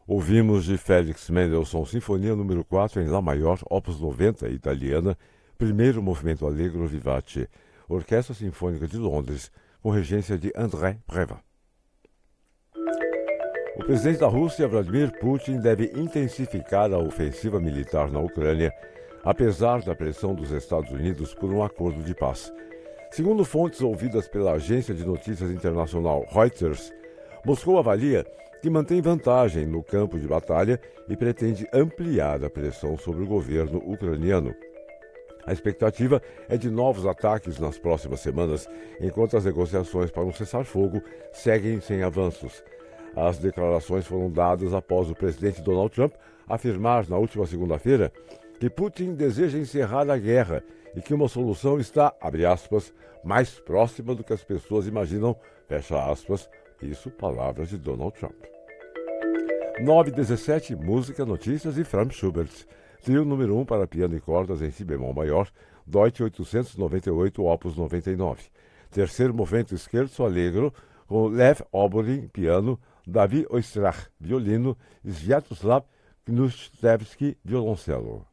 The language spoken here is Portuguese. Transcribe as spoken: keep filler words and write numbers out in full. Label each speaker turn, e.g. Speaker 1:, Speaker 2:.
Speaker 1: Ouvimos de Félix Mendelssohn Sinfonia número quatro em Lá maior, opus noventa, italiana, primeiro movimento allegro vivace, Orquestra Sinfônica de Londres, com regência de André Preva. O presidente da Rússia, Vladimir Putin, deve intensificar a ofensiva militar na Ucrânia, apesar da pressão dos Estados Unidos por um acordo de paz. Segundo fontes ouvidas pela agência de notícias internacional Reuters, Moscou avalia que mantém vantagem no campo de batalha e pretende ampliar a pressão sobre o governo ucraniano. A expectativa é de novos ataques nas próximas semanas, enquanto as negociações para um cessar-fogo seguem sem avanços. As declarações foram dadas após o presidente Donald Trump afirmar na última segunda-feira que Putin deseja encerrar a guerra e que uma solução está, abre aspas, mais próxima do que as pessoas imaginam, fecha aspas, isso palavras de Donald Trump. nove e dezessete, música, notícias e Franz Schubert. Trio número um para piano e cordas em si bemol maior, Deutsche oitocentos e noventa e oito, opus noventa e nove. Terceiro movimento Scherzo Allegro, com Lev Oborin, piano, Davi Oistrakh, violino, e Sviatoslav Knustevsky, violoncelo.